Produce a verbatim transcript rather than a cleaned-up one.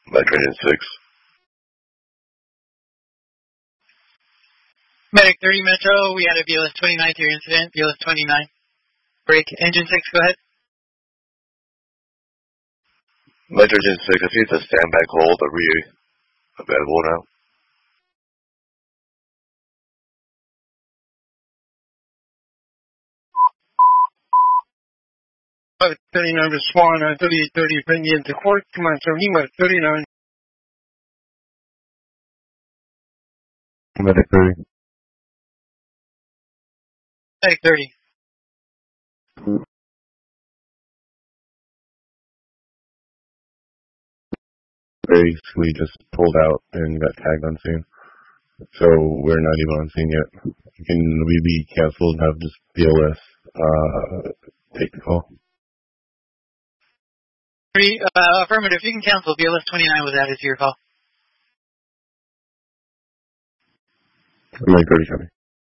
Metro Engine six. Medic thirty Metro, we had a B L S twenty-nine to your incident, B L S twenty-nine. Break, Engine six, go ahead. Metro Engine six, I see it's a standback hold. Are we available now? thirty-nine to Swan, uh, thirty-eight thirty, bring you into court. Come on, sir, Lima, thirty-nine. Medic thirty. Medic thirty. Very we just pulled out and got tagged on scene. So we're not even on scene yet. Can we be canceled and have just B L S uh, take the call? Three, uh, affirmative, you can cancel. B L S twenty-nine was added to your call. Medic thirty, copy.